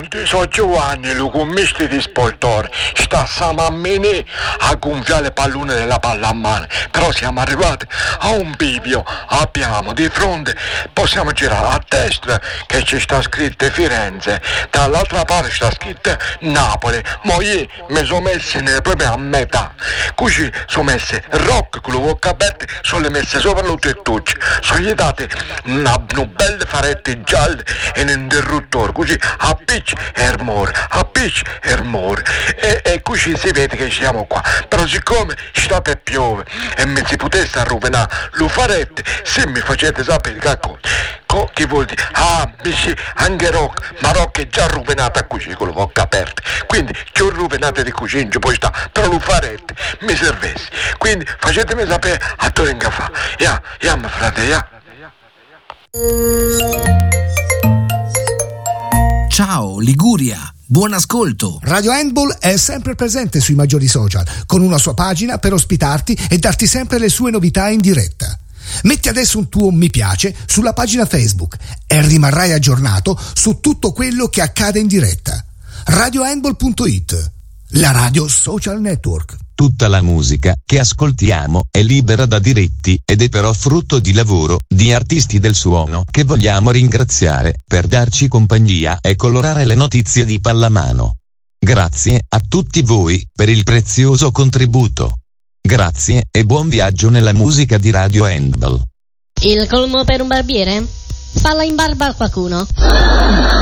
Salve, sono Giovanni, il commisto di Spoltore. Sta Samammene a gonfiare le pallone della palla a mano. Però siamo arrivati a un bivio. Abbiamo di fronte, possiamo girare a destra che ci sta scritto Firenze, dall'altra parte sta scritto Napoli. Ma io mi sono messo proprio a metà. Così sono messe rock con le bocche aperte, sono le messe sopra le tettucce. Sono gli date una bella farette gialle e un interruttore, così appicci e rumore, appicci e rumore. E così si vede che siamo qua. Però siccome state piove e mi si potesse rovinare l'ufarette, se mi facete sapere che cosa. Che vuol dire? Ah, sì, anche rock, ma rock è già rovinata così con le bocche aperte. Quindi che ho rovinato di così, non ci può stare, però l'ufarette mi servesse. Quindi facetemi sapere a dove che fa. Ya, mio frate, ya. Ciao Liguria, buon ascolto. Radio Handball è sempre presente sui maggiori social, con una sua pagina per ospitarti e darti sempre le sue novità in diretta. Metti adesso un tuo mi piace sulla pagina Facebook e rimarrai aggiornato su tutto quello che accade in diretta. RadioHandball.it, la radio social network. Tutta la musica che ascoltiamo è libera da diritti ed è però frutto di lavoro di artisti del suono che vogliamo ringraziare per darci compagnia e colorare le notizie di pallamano. Grazie a tutti voi per il prezioso contributo. Grazie e buon viaggio nella musica di Radio Handball. Il colmo per un barbiere? Falla in barba a qualcuno.